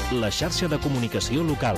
la xarxa de comunicació local.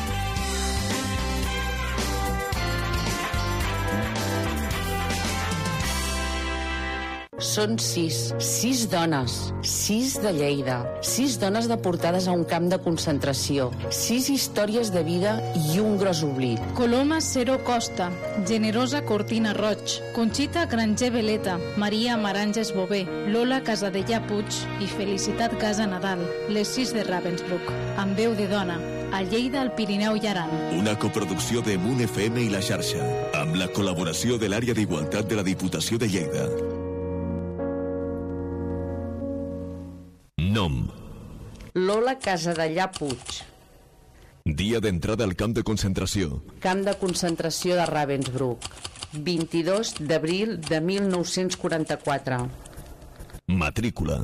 Són 6 dones, 6 de Lleida, 6 dones deportades a un camp de concentració, 6 històries de vida i un gros oblit. Coloma Cero Costa, Generosa Cortina Roig, Conxita Granger Veleta, Maria Maranges Bové, Lola Casadellà Puig i Felicitat Casa Nadal, les 6 de Ravensbrück, amb veu de dona, a Lleida, al Pirineu i Aran. Una coproducció de Moon FM i La Xarxa, amb la col·laboració de l'Àrea d'Igualtat de la Diputació de Lleida. Nom: Lola Casadellà Puig. Dia d'entrada al camp de concentració. Camp de concentració de Ravensbrück, 22 d'abril de 1944. Matrícula: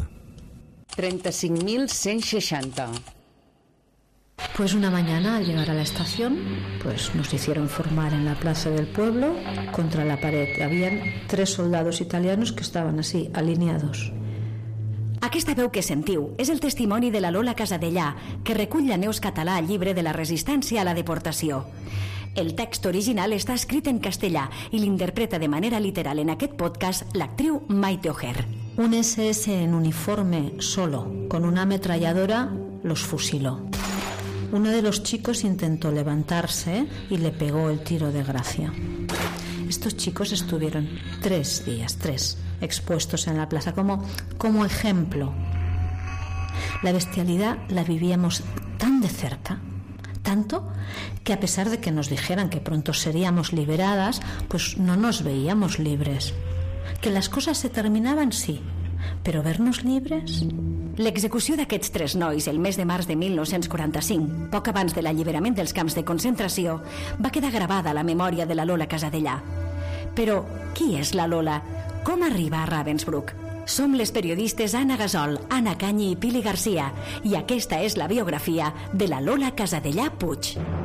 35.160. Pues una mañana, al llegar a la estación, pues nos hicieron formar en la plaza del pueblo contra la pared. Habían 3 soldados italianos que estaban así, alineados. Aquesta veu que sentiu és el testimoni de la Lola Casadellà, que recull la Neus Català al llibre de la resistència a la deportació. El text original està escrit en castellà i l'interpreta de manera literal en aquest podcast l'actriu Maite Ojer. Un SS en uniforme solo, con una ametralladora, los fusiló. Uno de los chicos intentó levantarse y le pegó el tiro de gracia. Estos chicos estuvieron 3 días, expuestos en la plaza como ejemplo. La bestialidad la vivíamos tan de cerca, tanto que a pesar de que nos dijeran que pronto seríamos liberadas, pues no nos veíamos libres. Que las cosas se terminaban, sí, però vernos llibres? L'execució d'aquests 3 nois el mes de març de 1945, poc abans de l'alliberament dels camps de concentració, va quedar gravada a la memòria de la Lola Casadellà. Però qui és la Lola? Com arriba a Ravensbrück? Som les periodistes Anna Gasol, Anna Canyi i Pili Garcia, i aquesta és la biografia de la Lola Casadellà Puig.